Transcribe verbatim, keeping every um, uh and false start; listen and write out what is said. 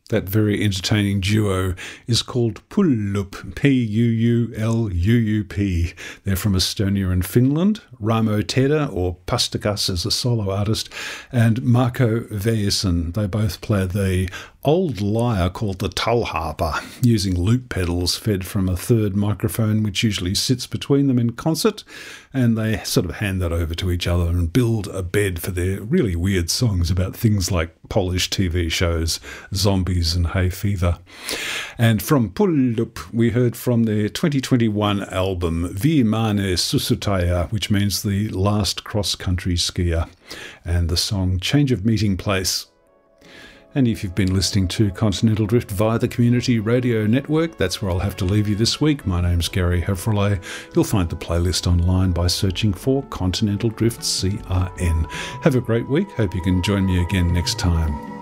That very entertaining duo is called Puulup, P U U L U U P. They're from Estonia and Finland. Ramo Teda, or Pastakas as a solo artist, and Marco Veesen. They both play the old lyre called the talharpa, using loop pedals fed from a third microphone which usually sits between them in concert, and they sort of hand that over to each other and build a bed for their really weird songs about things like Polish T V shows, zombies and hay fever. And from Puulup, we heard from their twenty twenty-one album Viimane Susutaja, which means the last cross-country skier, and the song Change of Meeting Place. And if you've been listening to Continental Drift via the Community Radio Network, that's where I'll have to leave you this week. My name's Gary Hefrelay. You'll find the playlist online by searching for Continental Drift C R N. Have a great week. Hope you can join me again next time.